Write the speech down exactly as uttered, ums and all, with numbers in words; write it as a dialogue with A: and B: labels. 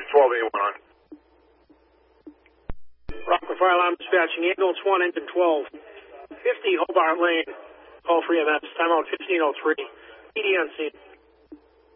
A: twelve eighty-one on.
B: Rockland Fire Alarm dispatching ambulance one, engine twelve. fifty Hobart Lane. Call for E M S. Timeout fifteen oh three. P D on scene.